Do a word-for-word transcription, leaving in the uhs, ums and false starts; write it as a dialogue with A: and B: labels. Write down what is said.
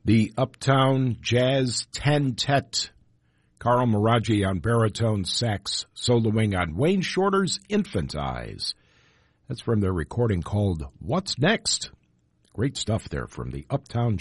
A: The Uptown Jazz Ten-Tet. Carl Maraji on baritone sax, soloing on Wayne Shorter's Infant Eyes. That's from their recording called What's Next? Great stuff there from the Uptown